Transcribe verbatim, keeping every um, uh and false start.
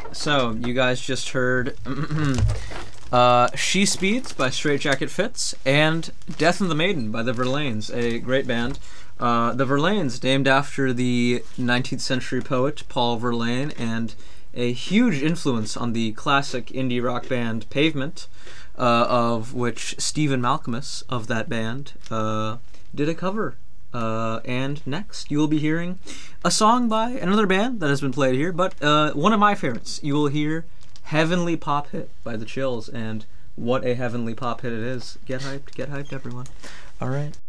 So, you guys just heard uh, She Speeds by Straight Jacket Fitz and Death of the Maiden by the Verlaines, a great band. Uh, the Verlaines, named after the nineteenth century poet Paul Verlaine, and a huge influence on the classic indie rock band Pavement, uh, of which Stephen Malkmus of that band uh, did a cover. Uh, and next, you will be hearing a song by another band that has been played here, but uh, one of my favorites. You will hear Heavenly Pop Hit by The Chills, and what a heavenly pop hit it is. Get hyped, get hyped, everyone. All right.